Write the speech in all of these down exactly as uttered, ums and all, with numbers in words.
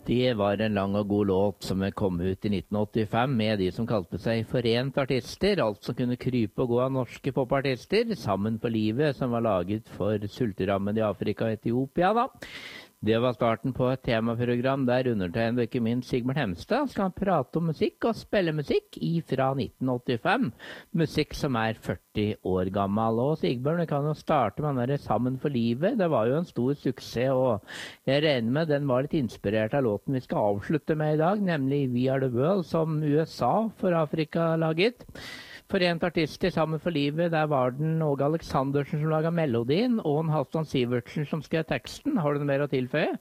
Det var en lang og god låt som kom ut i nitten åttifem med de som kalte seg Forent Artister, alt som kunne krype og gå av norske popartister, Sammen for livet, som var laget for sulterammede i Afrika og Etiopia da. Det var starten på et temaprogram der undertegnet og ikke minst Sigmund Hemstad skal prate om musikk og spille musikk fra nitten åttifem. Musikk som er førti år gammel. Og Sigmund, vi kan jo starte med den der Sammen for livet. Det var jo en stor suksess, og jeg regner med den var litt inspirert av låten vi skal avslutte med i dag, nemlig We Are The World, som U S A for Afrika laget. Forent Artister, Sammen for livet, der var den Åge Aleksandersen som laget melodien, og en Halvdan Sivertsen som skrev teksten. Har du noe mer å tilføye?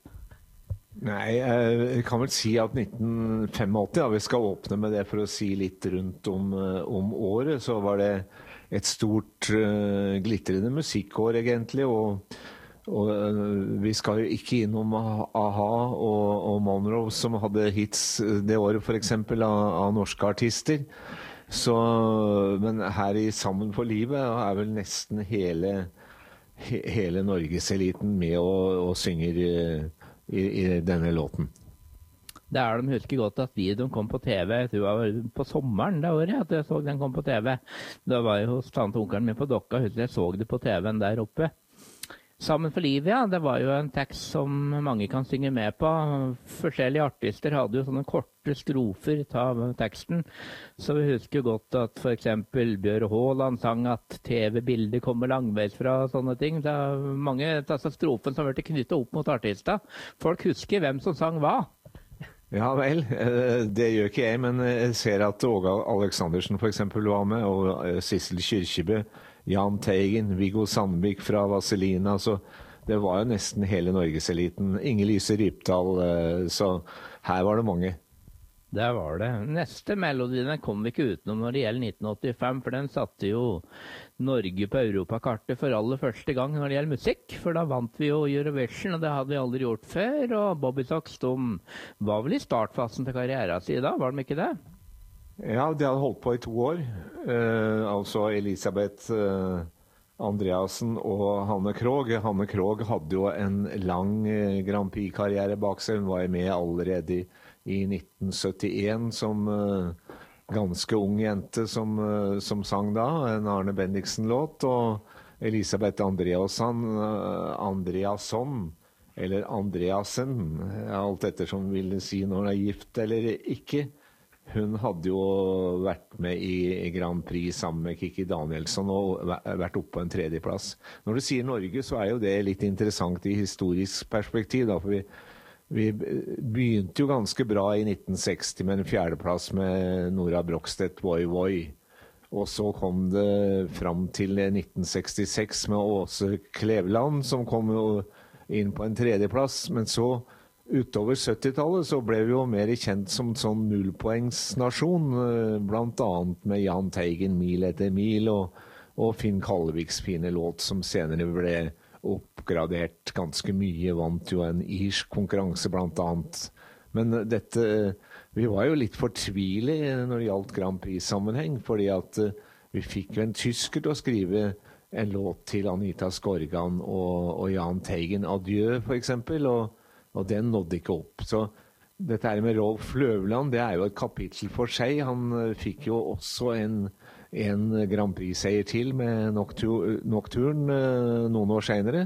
Nei, jeg kan vel si at nitten åttifem, ja, vi skal åpne med det for å si litt rundt om, om året, så var det et stort uh, glitrende musikkår egentlig, og, og uh, vi skal jo ikke innom A-ha og, og Monroe som hadde hits det året for eksempel av, av norske artister. Så, men her i Sammen for livet er vel nesten hele, he, hele Norgeseliten med og, og synger i, i, i denne låten. Det er de husker godt at videoen kom på T V, jeg tror det var på sommeren det året at jeg så den kom på T V. Da var jeg hos tante og onkelen min på Dokka, husker jeg så det på T V-en der oppe. Sammen for livet, ja, det var jo en tekst som mange kan synge med på. Forskjellige artister hadde jo sånne korte strofer av teksten. Så vi husker jo godt at for eksempel Bjørn Håland sang at T V-bilder kommer langveis fra sånne ting. Det er mange av disse strofene som har vært knyttet opp mot artister. Folk husker hvem som sang hva. Ja vel, det gjør ikke jeg, men jeg ser at Åge Aleksandersen for eksempel var med, og Sissel Kyrkjebø, Jahn Teigen, Viggo Sandvik fra Vazelina, så det var jo nesten hele Norgeseliten. Inger-Lise Rypdal, så her var det mange. Det var det. Neste melodien kom vi ikke utenom når det gjelder nitten åttifem, for den satte jo Norge på europakartet for aller første gang når det gjelder musikk, for da vant vi jo Eurovision, og det hadde vi aldri gjort før, og Bobby Sox, de var vel i startfasen til karrieren sin da, var de ikke det? Ja, de hadde holdt på i to år. Eh, altså Elisabeth eh, Andreassen og Hanne Krogh. Hanne Krogh hadde jo en lang eh, Grand Prix-karriere bak seg. Hun var med allerede i, i nitten syttien som eh, ganske ung jente som, eh, som sang da, en Arne Bendiksen-låt. Og Elisabeth Andreasson, eh, Andreasson, eller Andreasen, alt etter som ville si når hun er gift eller ikke. Hun hadde jo vært med i Grand Prix sammen med Kiki Danielsson og vært oppe på en tredjeplass. Når du sier Norge, så er jo det litt interessant i historisk perspektiv, da, for vi, vi begynte jo ganske bra i nitten seksti med en fjerdeplass med Nora Brogstedt, Voi Voi. Og så kom det fram til nitten sekstiseks med Åse Kleveland, som kom jo inn på en tredjeplass, men så utover syttitallet så ble vi jo mer kjent som sånn nullpoengsnasjon, blant annet med Jahn Teigen, Mil etter mil, og, og Finn Kalleviks fine låt, som senere ble oppgradert ganske mye, vant jo en irsk konkurranse blant annet. Men dette, vi var jo litt fortvilige når det gjaldt Grand Prix-sammenheng, fordi at vi fikk jo en tysker til å skrive en låt til Anita Skorgan og, og Jahn Teigen, Adjø for eksempel, og og den nådde ikke opp. Så dette her med Rolf Løvland, det er jo et kapittel for seg. Han fikk jo også en, en Grand Prix-seier til med Nocturne noen år senere.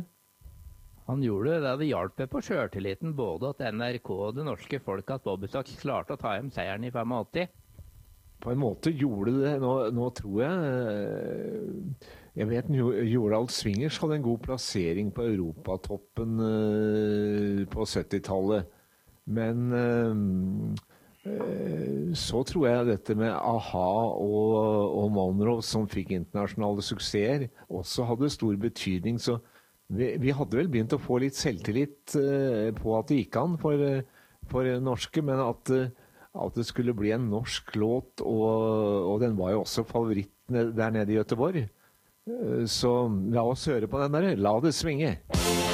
Han gjorde det. Det hjalp på selvtilliten både at N R K og det norske folk at Bobby Sox klarte å ta hjem seieren i åttifem. På en måte gjorde det. Nå, nå tror jeg... Jeg vet Jordal Swingers hadde en god plassering på Europatoppen uh, på syttitallet. Men uh, uh, så tror jeg dette med A-ha og, og Monroe som fikk internasjonale suksesser også hadde stor betydning. Så vi, vi hadde vel begynt å få litt selvtillit uh, på at det gikk an for, for norske, men at, at det skulle bli en norsk låt, og, og den var jo også favoritt der nede i Göteborg. Så la oss høre på den der. La det svinge.